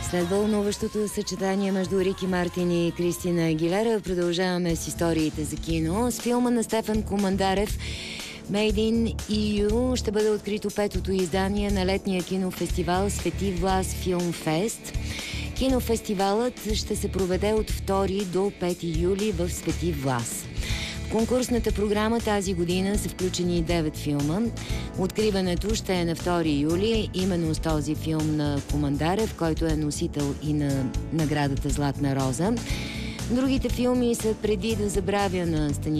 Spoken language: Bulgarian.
След вълнуващото съчетание между Рики Мартин и Кристина Агилера продължаваме с историите за кино. С филма на Стефан Командарев Made in EU ще бъде открито петото издание на летния кинофестивал Свети Влас Филм Фест. Кинофестивалът ще се проведе от 2 до 5 юли в Свети Влас. В конкурсната програма тази година са включени 9 филма. Откриването ще е на 2 юли, именно с този филм на Командарев, който е носител и на наградата Златна роза. Другите филми са Преди да забравя на Станислав